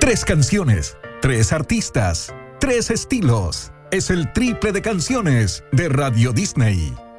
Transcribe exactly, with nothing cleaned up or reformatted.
Tres canciones, tres artistas, tres estilos. Es el triple de canciones de Radio Disney.